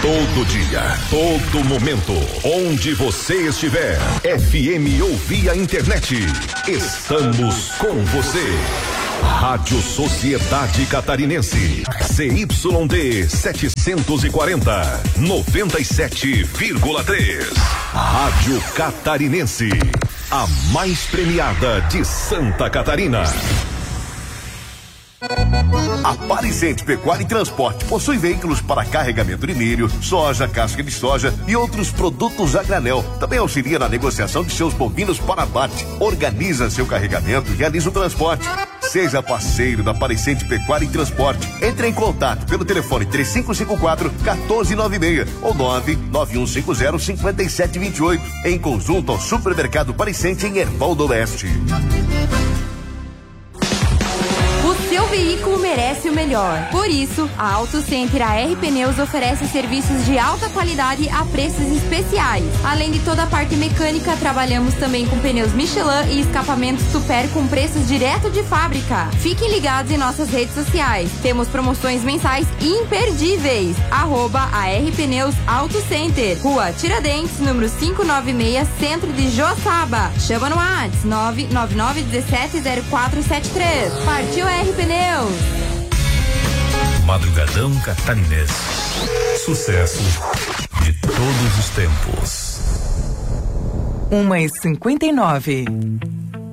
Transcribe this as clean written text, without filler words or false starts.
Todo dia, todo momento, onde você estiver. FM ou via internet. Estamos com você. Rádio Sociedade Catarinense. CYD 740, 97,3. Rádio Catarinense. A mais premiada de Santa Catarina. A Parisente Pecuária e Transporte possui veículos para carregamento de milho, soja, casca de soja e outros produtos a granel. Também auxilia na negociação de seus bovinos para abate. Organiza seu carregamento e realiza o transporte. Seja parceiro da Parisente Pecuária e Transporte. Entre em contato pelo telefone 3554-1496 ou 99150-5728. Em conjunto ao Supermercado Parisente em Erval do Oeste. Seu veículo merece o melhor. Por isso, a Auto Center AR Pneus oferece serviços de alta qualidade a preços especiais. Além de toda a parte mecânica, trabalhamos também com pneus Michelin e escapamentos Super com preços direto de fábrica. Fiquem ligados em nossas redes sociais. Temos promoções mensais imperdíveis. @AR Pneus Auto Center. Rua Tiradentes, número 596, Centro de Joaçaba. Chama no WhatsApp 999170473. Partiu AR Pneus. Madrugadão Catarinense. Sucesso de todos os tempos. 1h59.